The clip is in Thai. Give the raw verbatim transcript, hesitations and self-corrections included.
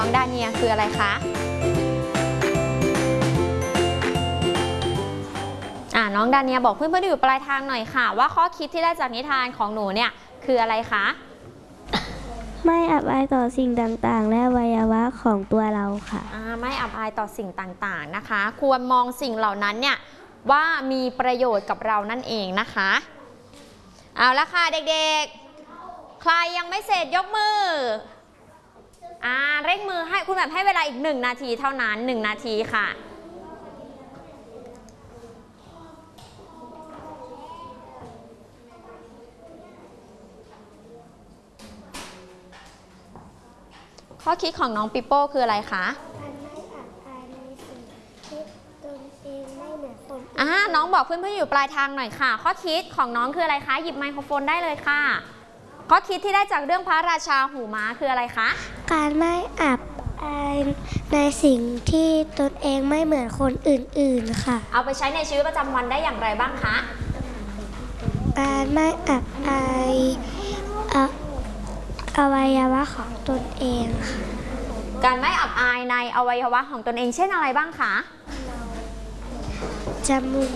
น้องดาเนียคืออะไรคะอ่าน้องดาเนียบอกเพื่อนๆที่อยู่ปลายทางหน่อยค่ะว่าข้อคิดที่ได้จากนิทานของหนูเนี่ยคืออะไรคะไม่อับอายต่อสิ่งต่างๆและอวัยวะของตัวเราค่ะไม่อับอายต่อสิ่งต่างๆนะคะควรมองสิ่งเหล่านั้นเนี่ยว่ามีประโยชน์กับเรานั่นเองนะคะเอาละค่ะเด็กๆใครยังไม่เสร็จยกมืออ่าเร่งมือให้คุณแบบให้เวลาอีกหนึ่งนาทีเท่านั้นหนึ่งนาทีค่ะข้อคิดของน้องปิโป้คืออะไรคะการไม่อับอายในสิ่งที่ตนเองไม่เหมือนคนอ่าน้องบอกเพื่อนๆอยู่ปลายทางหน่อยค่ะข้อคิดของน้องคืออะไรคะหยิบไมโครโฟนได้เลยค่ะข้อคิดที่ได้จากเรื่องพระราชาหูม้าคืออะไรคะการไม่อับอายในสิ่งที่ตนเองไม่เหมือนคนอื่นๆค่ะเอาไปใช้ในชีวิตประจำวันได้อย่างไรบ้างคะการไม่อับอายอวัยวะของตนเองค่ะการไม่อับอายในอวัยวะของตนเองเช่นอะไรบ้างคะจมูก